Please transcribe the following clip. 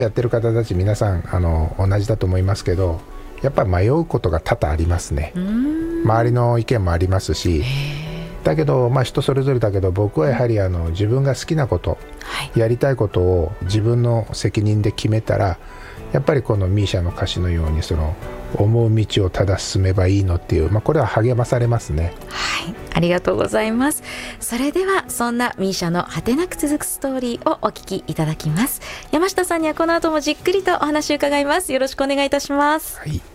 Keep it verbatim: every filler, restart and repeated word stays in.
やってる方たち皆さんあの同じだと思いますけど、やっぱ迷うことが多々ありますね。周りの意見もありますし、だけど、まあ、人それぞれだけど僕はやはりあの自分が好きなこと、はい、やりたいことを自分の責任で決めたら、やっぱりこのミーシャの歌詞のようにその思う道をただ進めばいいのっていう、まあ、これは励まされますね。 はい、ありがとうございます。それではそんなミーシャの果てなく続くストーリーをお聞きいただきます。山下さんにはこの後もじっくりとお話を伺います。よろしくお願いいたします。 はい。